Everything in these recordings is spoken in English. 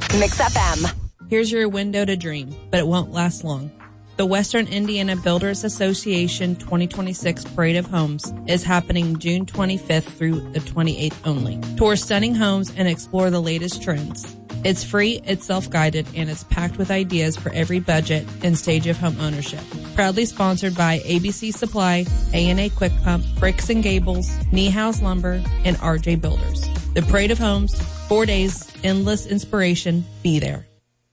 Mix FM. Here's your window to dream, but it won't last long. The Western Indiana Builders Association 2026 Parade of Homes is happening June 25th through the 28th only. Tour stunning homes and explore the latest trends. It's free, it's self-guided, and it's packed with ideas for every budget and stage of home ownership. Proudly sponsored by ABC Supply, A&A Quick Pump, Bricks & Gables, Niehaus Lumber, and RJ Builders. The Parade of Homes, 4 days, endless inspiration. Be there.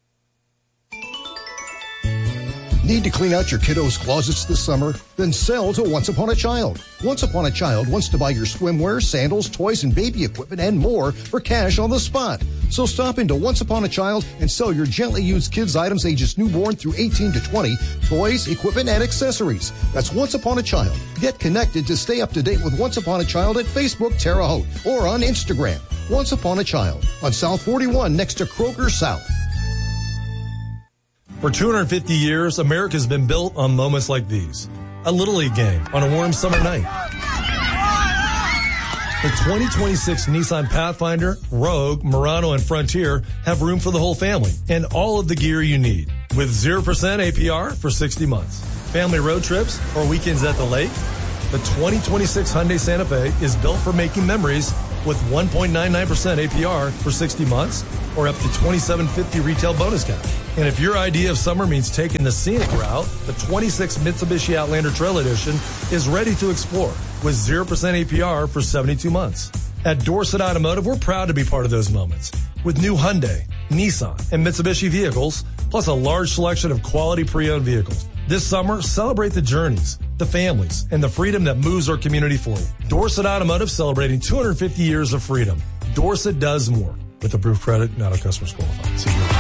Need to clean out your kiddos' closets this summer? Then sell to Once Upon a Child. Once Upon a Child wants to buy your swimwear, sandals, toys, and baby equipment and more for cash on the spot. So stop into Once Upon a Child and sell your gently used kids' items ages newborn through 18 to 20, toys, equipment, and accessories. That's Once Upon a Child. Get connected to stay up to date with Once Upon a Child at Facebook Terre Haute or on Instagram. Once Upon a Child on South 41 next to Kroger South. For 250 years, America's been built on moments like these. A Little League game on a warm summer night. The 2026 Nissan Pathfinder, Rogue, Murano, and Frontier have room for the whole family and all of the gear you need. With 0% APR for 60 months. Family road trips or weekends at the lake. The 2026 Hyundai Santa Fe is built for making memories with 1.99% APR for 60 months or up to $2,750 retail bonus cash. And if your idea of summer means taking the scenic route, the 26 Mitsubishi Outlander Trail Edition is ready to explore with 0% APR for 72 months. At Dorset Automotive, we're proud to be part of those moments with new Hyundai, Nissan, and Mitsubishi vehicles, plus a large selection of quality pre-owned vehicles. This summer, celebrate the journeys, the families, and the freedom that moves our community forward. Dorset Automotive celebrating 250 years of freedom. Dorset does more. With approved credit, not all customers qualify. See you later.